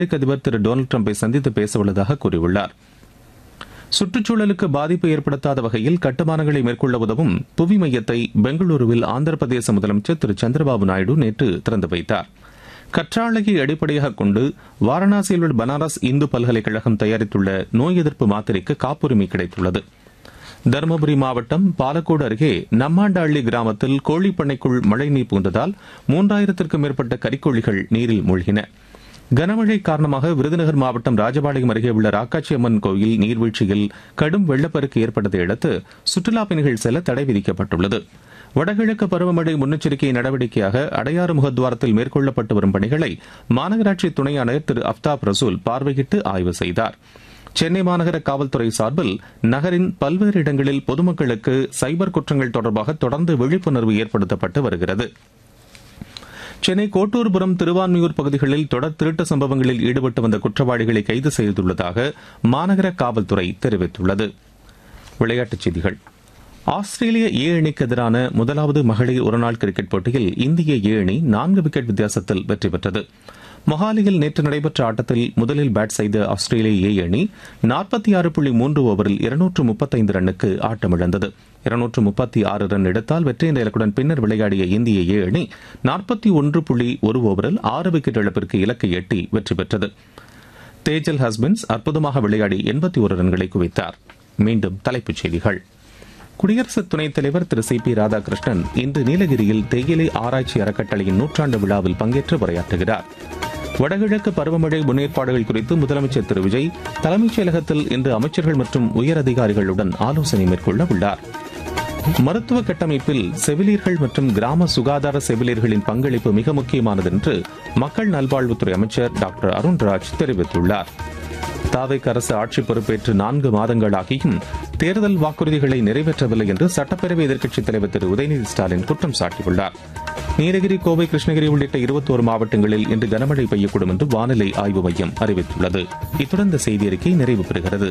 அமெரிக்க அதிபர் திரு டொனால்டு டிரம்பை சந்தித்து பேசவுள்ளதாக கூறியுள்ளார். சுற்றுச்சூழலுக்கு பாதிப்பு ஏற்படுத்தாத வகையில் கட்டுமானங்களை மேற்கொள்ள உதவும் புவி மையத்தை பெங்களூருவில் ஆந்திர பிரதேச முதலமைச்சர் திரு சந்திரபாபு நாயுடு நேற்று திறந்து வைத்தார். கற்றாழையை அடிப்படையாக கொண்டு வாரணாசியில் உள்ள பனாரஸ் இந்து பல்கலைக்கழகம் தயாரித்துள்ள நோய் எதிர்ப்பு மாத்திரைக்கு காப்புரிமை கிடைத்துள்ளது. தருமபுரி மாவட்டம் பாலக்கோடு அருகே நம்மாண்டஹள்ளி கிராமத்தில் கோழிப்பண்ணைக்குள் மழைநீர் புகுந்ததால் 3000க்கும் மேற்பட்ட கறிக்கோழிகள் நீரில் மூழ்கின. கனமழை காரணமாக விருதுநகர் மாவட்டம் ராஜபாளையம் அருகே உள்ள ராக்காச்சி அம்மன் கோயில் நீர்வீழ்ச்சியில் கடும் வெள்ளப்பெருக்கு ஏற்பட்டதை அடுத்து சுற்றுலாப் பயணிகள் செல்ல தடை விதிக்கப்பட்டுள்ளது. வடகிழக்கு பருவமழை முன்னெச்சரிக்கை நடவடிக்கையாக அடையாறு முகத்வாரத்தில் மேற்கொள்ளப்பட்டு வரும் பணிகளை மாநகராட்சி துணை ஆணையர் திரு அப்தாப் ரசூல் பார்வையிட்டு ஆய்வு செய்தார். சென்னை மாநகர காவல்துறை சார்பில் நகரின் பல்வேறு இடங்களில் பொதுமக்களுக்கு சைபர் குற்றங்கள் தொடர்பாக தொடர்ந்து விழிப்புணர்வு ஏற்படுத்தப்பட்டு வருகிறது. சென்னை கோட்டூர்புரம், திருவான்மியூர் பகுதிகளில் தொடர் திருட்டு சம்பவங்களில் ஈடுபட்டு வந்த குற்றவாளிகளை கைது செய்துள்ளதாக மாநகர காவல்துறை தெரிவித்துள்ளது. விளையாட்டுச் செய்திகள். ஆஸ்திரேலிய ஏ அணிக்கு எதிரான முதலாவது மகளிர் ஒருநாள் கிரிக்கெட் போட்டியில் இந்திய ஏ அணி 4 விக்கெட் வித்தியாசத்தில் வெற்றி பெற்றது. மொஹாலியில் நேற்று நடைபெற்ற ஆட்டத்தில் முதலில் பேட் செய்த ஆஸ்திரேலிய ஏ அணி 46.3 ஓவரில் 235 ரன்னுக்கு ஆட்டமிழந்தது. 236 ரன் எடுத்தால் வெற்றி என்ற இலக்குடன் பின்னர் விளையாடிய இந்திய ஏ அணி 41.1 ஓவரில் 6 விக்கெட் இழப்பிற்கு இலக்கை எட்டி வெற்றி பெற்றது. தேஜல் ஹஸ்பன்ஸ் அற்புதமாக விளையாடி 81 ரன்களை குவித்தார். மீண்டும் தலைப்புச் செய்திகள். குடியரசு துணைத் தலைவர் திரு சி.பி. ராதாகிருஷ்ணன் இன்று நீலகிரியில் தேயிலை ஆராய்ச்சி அறக்கட்டளையின் 100ஆண்டு விழாவில் பங்கேற்று உரையாற்றுகிறார். வடகிழக்கு பருவமழை முன்னேற்பாடுகள் குறித்து முதலமைச்சர் திரு விஜய் தலைமைச் செயலகத்தில் இன்று அமைச்சர்கள் மற்றும் உயரதிகாரிகளுடன் ஆலோசனை மேற்கொள்ள உள்ளார். மருத்துவ கட்டமைப்பில் செவிலியர்கள் மற்றும் கிராம சுகாதார செவிலியர்களின் பங்களிப்பு மிக முக்கியமானது என்று மக்கள் நல்வாழ்வுத்துறை அமைச்சர் டாக்டர் அருண்ராஜ் தெரிவித்துள்ளார். தாவேக் அரசு ஆட்சி பொறுப்பேற்று 4 மாதங்களாகியும் தேர்தல் வாக்குறுதிகளை நிறைவேற்றவில்லை என்று சட்டப்பேரவை எதிர்க்கட்சித் தலைவர் திரு உதயநிதி ஸ்டாலின் குற்றம் சாட்டியுள்ளார். நீலகிரி, கோவை, கிருஷ்ணகிரி உள்ளிட்ட 21 மாவட்டங்களில் இன்று கனமழை பெய்யக்கூடும் என்று வானிலை ஆய்வு மையம் அறிவித்துள்ளது. இத்துடன் இந்த செய்தி அறிக்கை நிறைவு பெறுகிறது.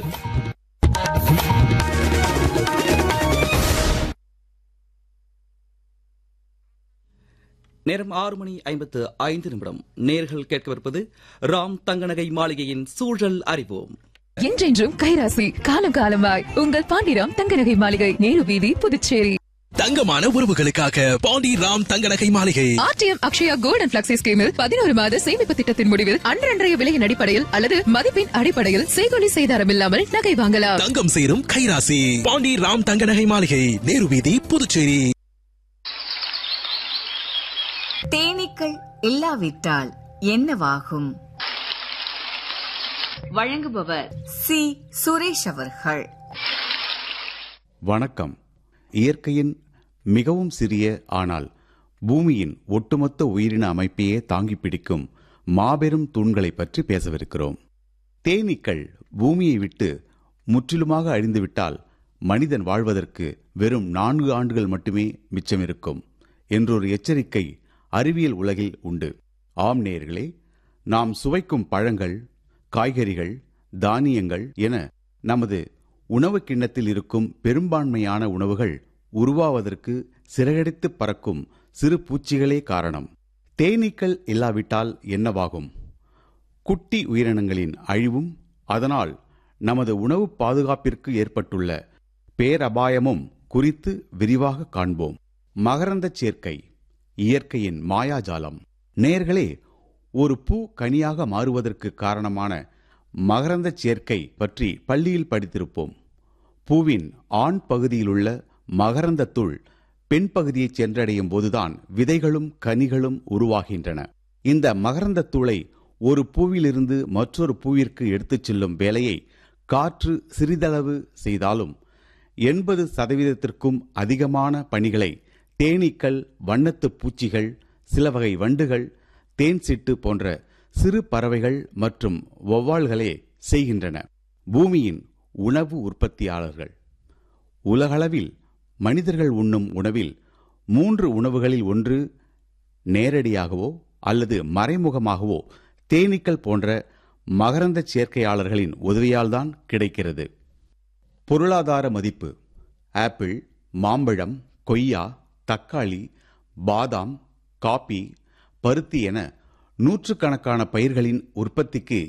நேரம் 6:55. நேர்கள் கேட்கவிருப்பது ராம் தங்கநகை மாளிகையின் சூழல் அறிவோம். என்றென்றும் கைராசி, காலம் காலமாய் உங்கள் பாண்டிராம் தங்கநகை மாளிகை, நேரு வீதி, புதுச்சேரி. தங்கமான உறவுகளுக்காக பாண்டி ராம் தங்கநகை மாளிகை. RTM Akshaya gold and flexi ஸ்கீமில் 11 மாத சேமிப்பு திட்டத்தின் முடிவில் அன்றன்றைய விலையின் அடிப்படையில் அல்லது மதிப்பின் அடிப்படையில் செய்கூலி செய்தாரம் இல்லாமல் நகை வாங்கலாம். தங்கம் சேரும் கைராசி பாண்டி ராம் தங்கநகை மாளிகை, நேரு வீதி, புதுச்சேரி. தேனீக்கள் இல்லாவிட்டால் என்னவாகும்? வழங்குபவர் சி. சுரேஷ் அவர்கள். வணக்கம். இயற்கையின் மிகவும் சிறிய ஆனால் பூமியின் ஒட்டுமொத்த உயிரின அமைப்பையே தாங்கி பிடிக்கும் மாபெரும் தூண்களை பற்றி பேசவிருக்கிறோம். தேனீக்கள் பூமியை விட்டு முற்றிலுமாக அழிந்துவிட்டால் மனிதன் வாழ்வதற்கு வெறும் 4 ஆண்டுகள் மட்டுமே மிச்சமிருக்கும் என்றொரு எச்சரிக்கை அறிவியல் உலகில் உண்டு. ஆம் நேயர்களே, நாம் சுவைக்கும் பழங்கள், காய்கறிகள், தானியங்கள் என நமது உணவு கிண்ணத்தில் இருக்கும் பெரும்பான்மையான உணவுகள் உருவாவதற்கு சிறகடித்து பறக்கும் சிறு பூச்சிகளே காரணம். தேனீக்கள் இல்லாவிட்டால் என்னவாகும்? குட்டி உயிரினங்களின் அழிவும் அதனால் நமது உணவு பாதுகாப்பிற்கு ஏற்பட்டுள்ள பேரபாயமும் குறித்து விரிவாக காண்போம். மகரந்தச் சேர்க்கை, இயற்கையின் மாயாஜாலம். நேயர்களே, ஒரு பூ கனியாக மாறுவதற்கு காரணமான மகரந்தச் சேர்க்கை பற்றி பள்ளியில் படித்திருப்போம். பூவின் ஆண் பகுதியிலுள்ள மகரந்தத்துள் பெண் பகுதியை சென்றடையும் போதுதான் விதைகளும் கனிகளும் உருவாகின்றன. இந்த மகரந்தத்தூளை ஒரு பூவிலிருந்து மற்றொரு பூவிற்கு எடுத்துச் செல்லும் வேலையை காற்று சிறிதளவு செய்தாலும் 80% அதிகமான பணிகளை தேனீக்கள், வண்ணத்து பூச்சிகள், சில வகை வண்டுகள், தேன் சிட்டு போன்ற சிறு பறவைகள் மற்றும் வௌவால்களே செய்கின்றன. பூமியின் உணவு உற்பத்தியாளர்கள். உலகளவில் மனிதர்கள் உண்ணும் உணவில் 3 உணவுகளில் ஒன்று நேரடியாகவோ அல்லது மறைமுகமாகவோ தேனீக்கள் போன்ற மகரந்த சேர்க்கையாளர்களின் உதவியால்தான் கிடைக்கிறது. பொருளாதார மதிப்பு. ஆப்பிள், மாம்பழம், கொய்யா, தக்காளி, பாதாம், காபி, பருத்தி என நூற்றுக்கணக்கான பயிர்களின் உற்பத்திக்கு